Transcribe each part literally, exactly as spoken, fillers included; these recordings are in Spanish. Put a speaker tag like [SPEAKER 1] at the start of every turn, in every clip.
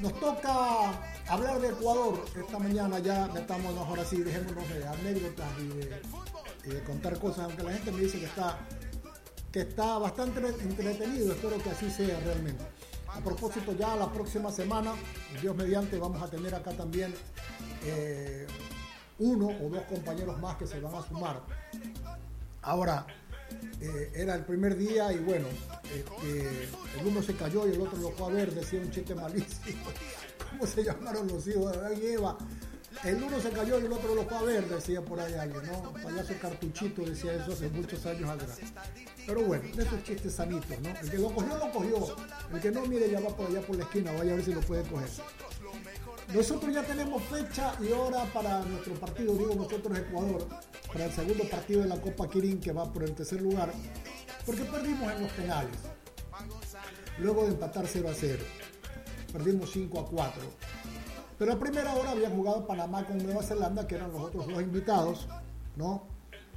[SPEAKER 1] Nos toca hablar de Ecuador esta mañana. Ya metámonos ahora sí, dejémonos de anécdotas y de, y de contar cosas, aunque la gente me dice que está, que está bastante entretenido. Espero que así sea realmente. A propósito, ya la próxima semana, Dios mediante, vamos a tener acá también eh, uno o dos compañeros más que se van a sumar. Ahora, eh, era el primer día y bueno, este, el uno se cayó y el otro lo fue a ver, decía un chiste malísimo. ¿Cómo se llamaron los hijos de Adán y Eva? El uno se cayó y el otro lo fue a ver, decía por ahí alguien, ¿no? Payaso Cartuchito decía eso hace muchos años atrás. Pero bueno, de esos chistes sanitos, ¿no? El que lo cogió, lo cogió. El que no, mire, ya va por allá por la esquina, vaya a ver si lo puede coger. Nosotros ya tenemos fecha y hora para nuestro partido, digo nosotros Ecuador, para el segundo partido de la Copa Kirin, que va por el tercer lugar, porque perdimos en los penales. Luego de empatar cero a cero. Perdimos cinco a cuatro. Pero a primera hora había jugado Panamá con Nueva Zelanda, que eran los otros dos invitados, ¿no?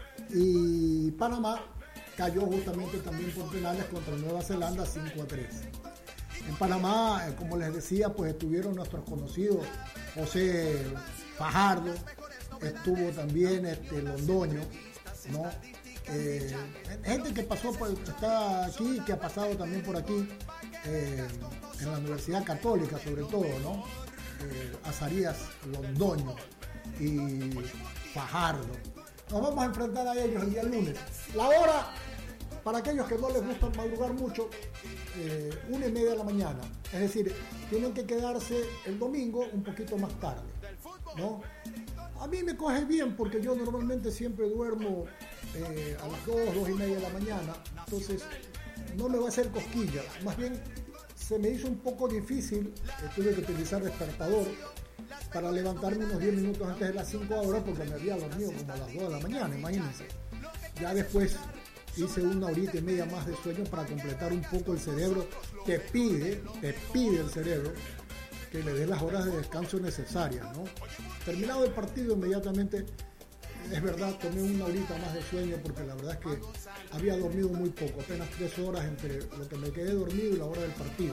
[SPEAKER 1] Y Panamá cayó justamente también por penales contra Nueva Zelanda cinco a tres. En Panamá, como les decía, pues estuvieron nuestros conocidos José Fajardo, estuvo también este Londoño, ¿no? Eh, gente que pasó por, está aquí, que ha pasado también por aquí, eh, en la Universidad Católica sobre todo, ¿no? Eh, Azarías Londoño y Fajardo. Nos vamos a enfrentar a ellos el día lunes. La hora, para aquellos que no les gusta madrugar mucho, eh, una y media de la mañana. Es decir, tienen que quedarse el domingo un poquito más tarde, ¿no? A mí me coge bien porque yo normalmente siempre duermo eh, a las dos, dos y media de la mañana. Entonces no me va a hacer cosquilla. Más bien se me hizo un poco difícil, eh, tuve que utilizar despertador para levantarme unos diez minutos antes de las cinco horas porque me había dormido como a las dos de la mañana, imagínense. Ya después hice una horita y media más de sueño para completar un poco el cerebro. Te pide, te pide el cerebro que le des las horas de descanso necesarias, ¿no? Terminado el partido, inmediatamente, es verdad, tomé una horita más de sueño porque la verdad es que había dormido muy poco, apenas tres horas entre lo que me quedé dormido y la hora del partido.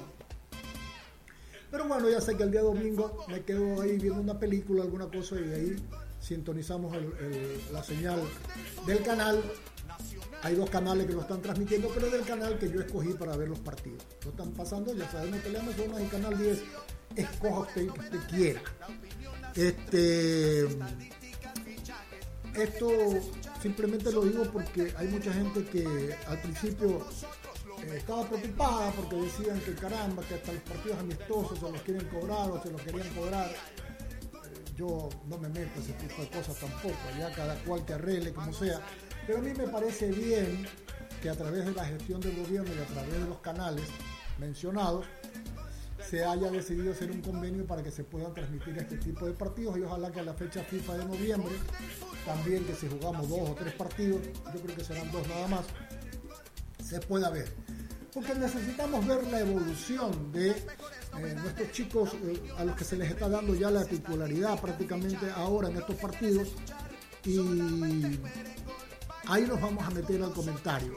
[SPEAKER 1] Pero bueno, ya sé que el día domingo me quedo ahí viendo una película, alguna cosa, y de ahí sintonizamos el, el, la señal del canal. Hay dos canales que lo están transmitiendo, pero del canal que yo escogí para ver los partidos. Lo están pasando, ya sabemos que le llaman zonas en Canal diez. Escoja usted que usted quiera. Este, esto simplemente lo digo porque hay mucha gente que al principio eh, estaba preocupada porque decían que caramba, que hasta los partidos amistosos se los quieren cobrar o se los querían cobrar. Yo no me meto ese tipo de cosas tampoco, ya cada cual que arregle como sea, pero a mí me parece bien que a través de la gestión del gobierno y a través de los canales mencionados se haya decidido hacer un convenio para que se puedan transmitir este tipo de partidos, y ojalá que a la fecha FIFA de noviembre también, que si jugamos dos o tres partidos, yo creo que serán dos nada más, se pueda ver, porque necesitamos ver la evolución de eh, nuestros chicos eh, a los que se les está dando ya la titularidad prácticamente ahora en estos partidos, y ahí nos vamos a meter al comentario.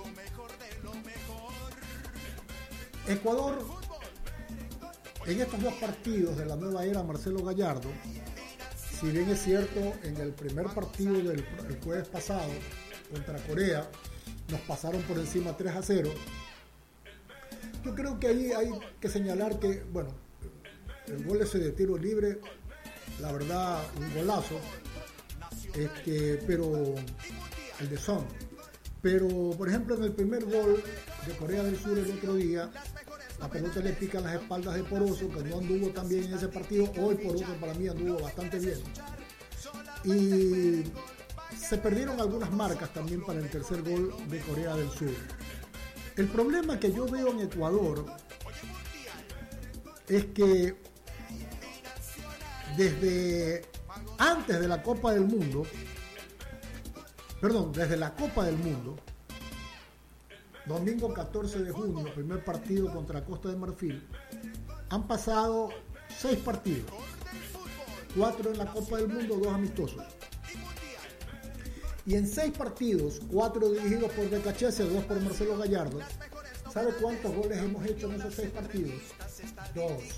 [SPEAKER 1] Ecuador, en estos dos partidos de la nueva era Marcelo Gallardo, si bien es cierto, en el primer partido del el jueves pasado contra Corea nos pasaron por encima tres a cero, yo creo que ahí hay que señalar que, bueno, el gol ese de tiro libre, la verdad, un golazo, este, pero el de Son, pero por ejemplo en el primer gol de Corea del Sur el otro día, la pelota le pica en las espaldas de Poroso, que no anduvo tan bien en ese partido. Hoy Poroso para mí anduvo bastante bien. Y se perdieron algunas marcas también para el tercer gol de Corea del Sur. El problema que yo veo en Ecuador es que desde antes de la Copa del Mundo, perdón, desde la Copa del Mundo, domingo catorce de junio, primer partido contra Costa de Marfil, han pasado seis partidos, cuatro en la Copa del Mundo, dos amistosos. Y en seis partidos, cuatro dirigidos por Becachese, dos por Marcelo Gallardo, ¿sabe cuántos goles hemos hecho en esos seis partidos? Dos.